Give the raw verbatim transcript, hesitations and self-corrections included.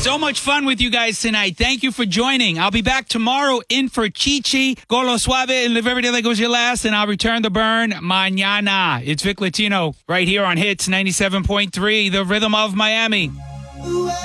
So much fun with you guys tonight. Thank you for joining. I'll be back tomorrow in for Chichi, Golo Suave, and Live Every Day Like It Was Your Last, and I'll return the burn mañana. It's Vic Latino right here on Hits ninety-seven point three, the rhythm of Miami.